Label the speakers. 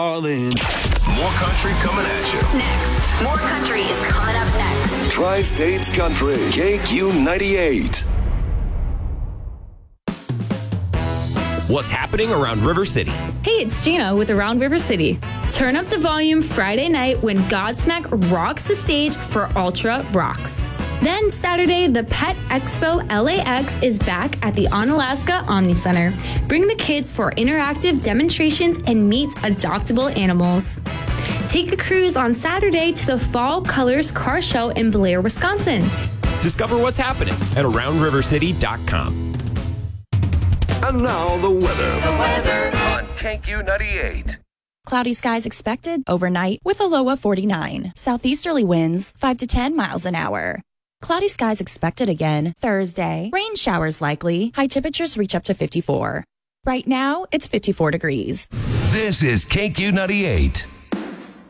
Speaker 1: All in.
Speaker 2: More country coming at you.
Speaker 3: Next. More country is coming up next.
Speaker 4: Tri-States Country, KQ98.
Speaker 5: What's happening around River City?
Speaker 6: Hey, it's Gina with Around River City. Turn up the volume Friday night when Godsmack rocks the stage for Ultra Rocks. Then Saturday, the Pet Expo LAX is back at the Onalaska Omni Center. Bring the kids for interactive demonstrations and meet adoptable animals. Take a cruise on Saturday to the Fall Colors Car Show in Blair, Wisconsin.
Speaker 5: Discover what's happening at AroundRiverCity.com.
Speaker 2: And now the weather. The weather on KQ98.
Speaker 7: Cloudy skies expected overnight with a low of 49. Southeasterly winds 5 to 10 miles an hour. Cloudy skies expected again Thursday. Rain showers likely. High temperatures reach up to 54. Right now, it's 54 degrees.
Speaker 2: This is KQ98.